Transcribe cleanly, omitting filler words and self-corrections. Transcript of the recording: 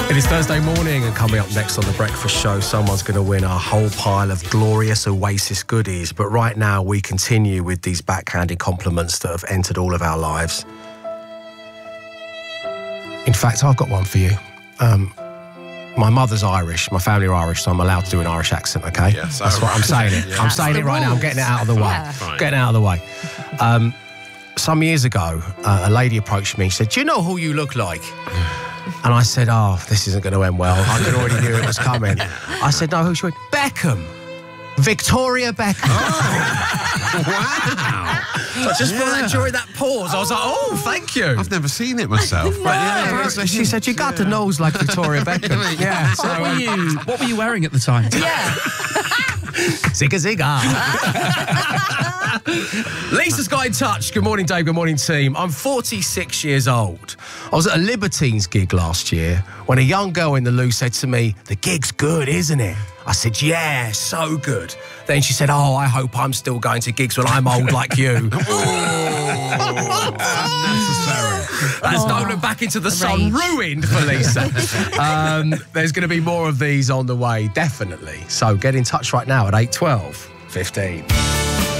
It is Thursday morning, and coming up next on The Breakfast Show, someone's going to win a whole pile of glorious Oasis goodies. But right now, we continue with these backhanded compliments that have entered all of our lives. In fact, I've got one for you. My mother's Irish, my family are Irish, so I'm allowed to do an Irish accent, okay? Yes, that's what I'm saying it. Yeah. I'm saying it right now, I'm getting it out of the way. Yeah. Getting it out of the way. Some years ago, a lady approached me and said, "Do you know who you look like?" And I said, "Oh, this isn't going to end well. I already knew it was coming." I said, "No, who?" She went, "Beckham. Victoria Beckham." Oh, wow. Just during that pause, I was like, "Oh, thank you." I've never seen it myself. But she said, "You got the nose like Victoria Beckham." Yeah. So, what were you wearing at the time? Yeah. Zigga zigga. Lisa's got in touch. Good morning, Dave. Good morning, team. I'm 46 years old. I was at a Libertines gig last year when a young girl in the loo said to me, "The gig's good, isn't it?" I said, "Yeah, so good." Then she said, "Oh, I hope I'm still going to gigs when I'm old like you." unnecessary. That's Nolan back into the sun, ruined for Lisa. There's going to be more of these on the way, definitely. So get in touch right now at 8 12 15.